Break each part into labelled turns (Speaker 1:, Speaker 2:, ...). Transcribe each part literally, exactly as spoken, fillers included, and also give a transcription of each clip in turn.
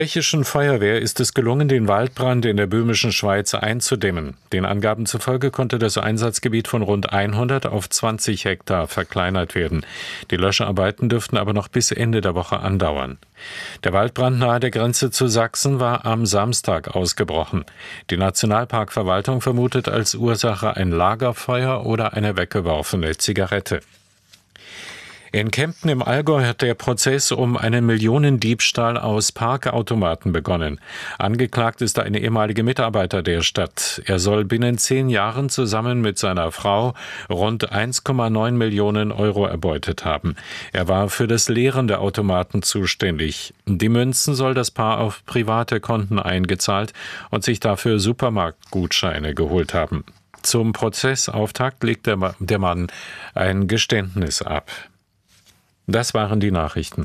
Speaker 1: Der tschechischen Feuerwehr ist es gelungen, den Waldbrand in der böhmischen Schweiz einzudämmen. Den Angaben zufolge konnte das Einsatzgebiet von rund hundert auf zwanzig Hektar verkleinert werden. Die Löscharbeiten dürften aber noch bis Ende der Woche andauern. Der Waldbrand nahe der Grenze zu Sachsen war am Samstag ausgebrochen. Die Nationalparkverwaltung vermutet als Ursache ein Lagerfeuer oder eine weggeworfene Zigarette. In Kempten im Allgäu hat der Prozess um einen Millionendiebstahl aus Parkautomaten begonnen. Angeklagt ist ein ehemaliger Mitarbeiter der Stadt. Er soll binnen zehn Jahren zusammen mit seiner Frau rund eins Komma neun Millionen Euro erbeutet haben. Er war für das Leeren der Automaten zuständig. Die Münzen soll das Paar auf private Konten eingezahlt und sich dafür Supermarktgutscheine geholt haben. Zum Prozessauftakt legt der, der Mann ein Geständnis ab. Das waren die Nachrichten.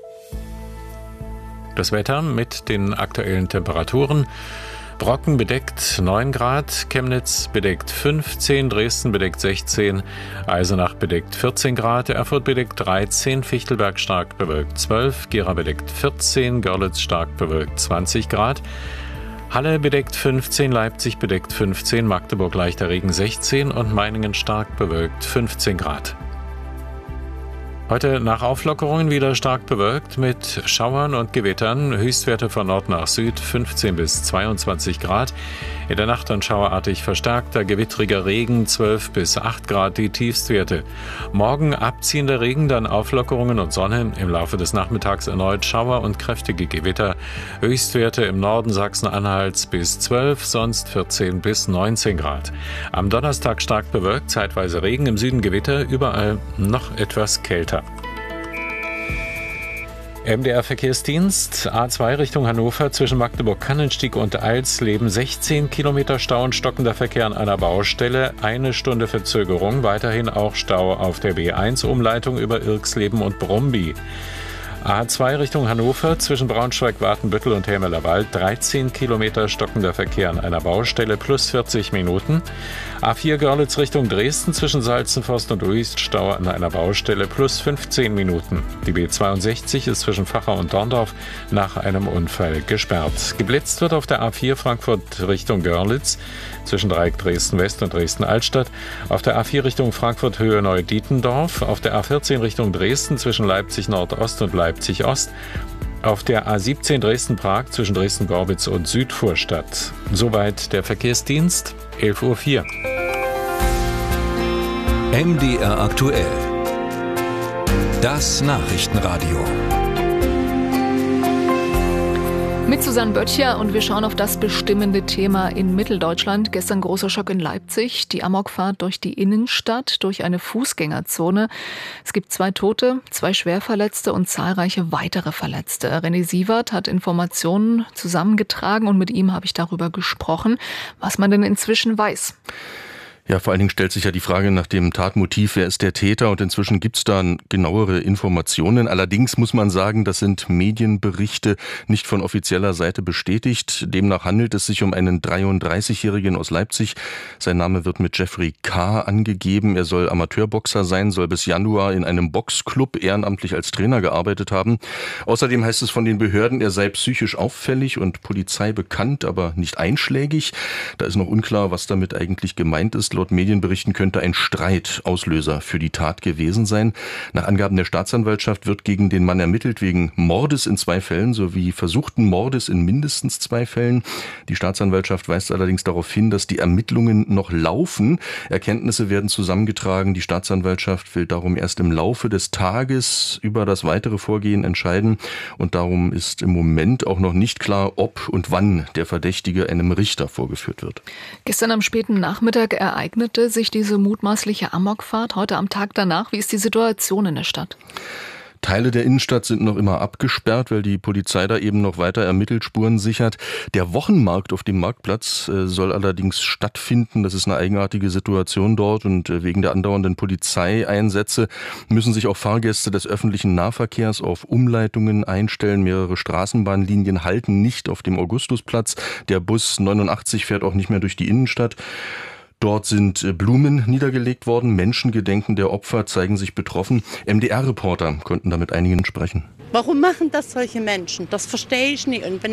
Speaker 1: Das Wetter mit den aktuellen Temperaturen. Brocken bedeckt neun Grad, Chemnitz bedeckt fünfzehn, Dresden bedeckt sechzehn, Eisenach bedeckt vierzehn Grad, Erfurt bedeckt dreizehn, Fichtelberg stark bewölkt zwölf, Gera bedeckt vierzehn, Görlitz stark bewölkt zwanzig Grad, Halle bedeckt fünfzehn, Leipzig bedeckt fünfzehn, Magdeburg leichter Regen sechzehn und Meiningen stark bewölkt fünfzehn Grad. Heute nach Auflockerungen wieder stark bewölkt mit Schauern und Gewittern. Höchstwerte von Nord nach Süd fünfzehn bis zweiundzwanzig Grad. In der Nacht dann schauerartig verstärkter, gewittriger Regen zwölf bis acht Grad die Tiefstwerte. Morgen abziehender Regen, dann Auflockerungen und Sonne. Im Laufe des Nachmittags erneut Schauer und kräftige Gewitter. Höchstwerte im Norden Sachsen-Anhalts bis zwölf, sonst vierzehn bis neunzehn Grad. Am Donnerstag stark bewölkt, zeitweise Regen, im Süden Gewitter, überall noch etwas kälter. M D R-Verkehrsdienst, A zwei Richtung Hannover zwischen Magdeburg-Kannenstieg und Eilsleben, sechzehn Kilometer Stau und stockender Verkehr an einer Baustelle, eine Stunde Verzögerung, weiterhin auch Stau auf der B eins Umleitung über Irxleben und Brumby. A zwei Richtung Hannover zwischen Braunschweig, Watenbüttel und Helmerlerwald, dreizehn Kilometer stockender Verkehr an einer Baustelle plus vierzig Minuten. A vier Görlitz Richtung Dresden zwischen Salzenforst und Uist, Stau an einer Baustelle plus fünfzehn Minuten. Die B zweiundsechzig ist zwischen Fachau und Dorndorf nach einem Unfall gesperrt. Geblitzt wird auf der A vier Frankfurt Richtung Görlitz zwischen Dreieck Dresden West und Dresden Altstadt, auf der A vier Richtung Frankfurt Höhe Neu-Dietendorf, auf der A vierzehn Richtung Dresden zwischen Leipzig Nordost und Leipzig Ost, auf der A siebzehn Dresden-Prag zwischen Dresden-Gorbitz und Südvorstadt. Soweit der Verkehrsdienst, elf Uhr vier.
Speaker 2: M D R aktuell. Das Nachrichtenradio.
Speaker 3: Mit Susanne Böttcher und wir schauen auf das bestimmende Thema in Mitteldeutschland. Gestern großer Schock in Leipzig, die Amokfahrt durch die Innenstadt, durch eine Fußgängerzone. Es gibt zwei Tote, zwei Schwerverletzte und zahlreiche weitere Verletzte. René Sievert hat Informationen zusammengetragen und mit ihm habe ich darüber gesprochen, was man denn inzwischen weiß.
Speaker 4: Ja, vor allen Dingen stellt sich ja die Frage nach dem Tatmotiv, wer ist der Täter, und inzwischen gibt es da genauere Informationen. Allerdings muss man sagen, das sind Medienberichte, nicht von offizieller Seite bestätigt. Demnach handelt es sich um einen dreiunddreißigjährigen aus Leipzig. Sein Name wird mit Jeffrey K. angegeben. Er soll Amateurboxer sein, soll bis Januar in einem Boxclub ehrenamtlich als Trainer gearbeitet haben. Außerdem heißt es von den Behörden, er sei psychisch auffällig und Polizei bekannt, aber nicht einschlägig. Da ist noch unklar, was damit eigentlich gemeint ist. Laut Medienberichten könnte ein Streit Auslöser für die Tat gewesen sein. Nach Angaben der Staatsanwaltschaft wird gegen den Mann ermittelt wegen Mordes in zwei Fällen sowie versuchten Mordes in mindestens zwei Fällen. Die Staatsanwaltschaft weist allerdings darauf hin, dass die Ermittlungen noch laufen. Erkenntnisse werden zusammengetragen. Die Staatsanwaltschaft will darum erst im Laufe des Tages über das weitere Vorgehen entscheiden. Und darum ist im Moment auch noch nicht klar, ob und wann der Verdächtige einem Richter vorgeführt wird.
Speaker 3: Gestern am späten Nachmittag ereignete sich diese mutmaßliche Amokfahrt. Heute am Tag danach, wie ist die Situation in der Stadt?
Speaker 4: Teile der Innenstadt sind noch immer abgesperrt, weil die Polizei da eben noch weiter ermittelt, Spuren sichert. Der Wochenmarkt auf dem Marktplatz äh, soll allerdings stattfinden. Das ist eine eigenartige Situation dort und äh, wegen der andauernden Polizeieinsätze müssen sich auch Fahrgäste des öffentlichen Nahverkehrs auf Umleitungen einstellen. Mehrere Straßenbahnlinien halten nicht auf dem Augustusplatz. Der Bus neunundachtzig fährt auch nicht mehr durch die Innenstadt. Dort sind Blumen niedergelegt worden. Menschengedenken der Opfer zeigen sich betroffen. M D R-Reporter konnten da mit einigen sprechen.
Speaker 5: Warum machen das solche Menschen? Das verstehe ich nicht. Und wenn